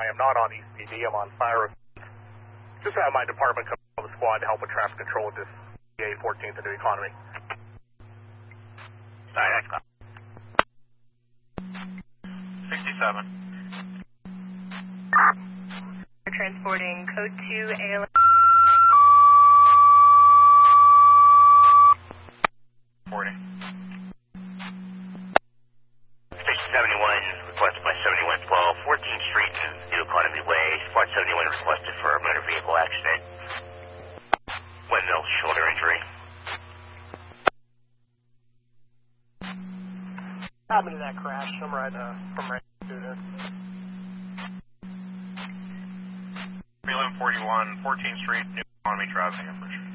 I am not on ECD. I'm on fire. Just have my department come on the squad to help with traffic control at this PA 14th and New Economy. Sorry, next call. 67. We're transporting code 2 ALM. 40. Station 71, requested by 7112, 14th Street, New Economy Way. Squad 71 requested for a motor vehicle accident. Windmill shoulder injury. Happened to that crash. I'm right through there. 1141, 14th Street, New Economy, driving information.